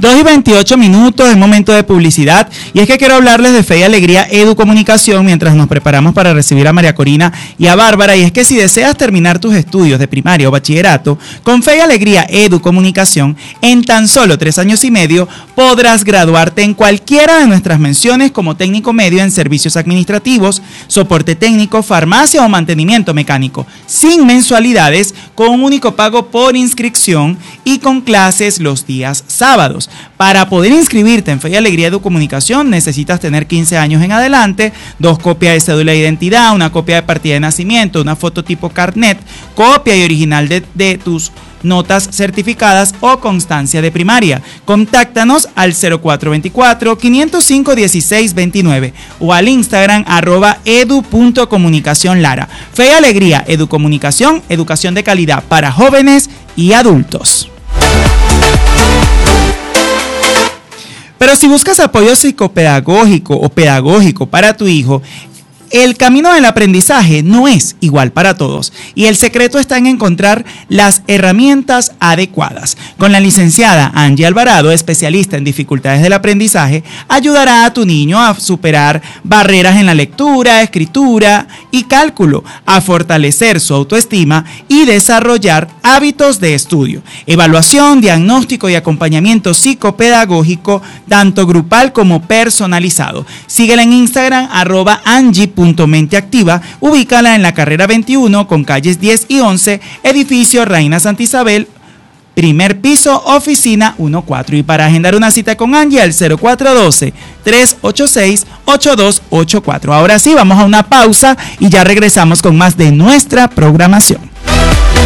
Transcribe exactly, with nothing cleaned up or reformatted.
dos y veintiocho minutos, es momento de publicidad. Y es que quiero hablarles de Fe y Alegría Educomunicación mientras nos preparamos para recibir a María Corina y a Bárbara. Y es que si deseas terminar tus estudios de primaria o bachillerato, con Fe y Alegría Educomunicación, en tan solo tres años y medio podrás graduarte en cualquiera de nuestras menciones como técnico medio en servicios administrativos, soporte técnico, farmacia o mantenimiento mecánico, sin mensualidades, con un único pago por inscripción y con clases los días sábados. Para poder inscribirte en Fe y Alegría Educomunicación necesitas tener quince años en adelante, dos copias de cédula de identidad, una copia de partida de nacimiento, una foto tipo carnet, copia y original de, de tus notas certificadas o constancia de primaria. Contáctanos al cero cuatro dos cuatro, cinco cero cinco, uno seis dos nueve o al Instagram arroba edu.comunicacionlara. Fe y Alegría Educomunicación, educación de calidad para jóvenes y adultos. Pero si buscas apoyo psicopedagógico o pedagógico para tu hijo, el camino del aprendizaje no es igual para todos y el secreto está en encontrar las herramientas adecuadas. Con la licenciada Angie Alvarado, especialista en dificultades del aprendizaje, ayudará a tu niño a superar barreras en la lectura, escritura y cálculo, a fortalecer su autoestima y desarrollar hábitos de estudio, evaluación, diagnóstico y acompañamiento psicopedagógico, tanto grupal como personalizado. Síguela en Instagram, arroba Angie. Mente Activa, ubícala en la carrera veintiuno con calles diez y once, edificio Reina Santa Isabel, primer piso, oficina uno cuatro. Y para agendar una cita con Angie al cero cuatro uno dos, tres ocho seis, ocho dos ocho cuatro. Ahora sí, vamos a una pausa y ya regresamos con más de nuestra programación.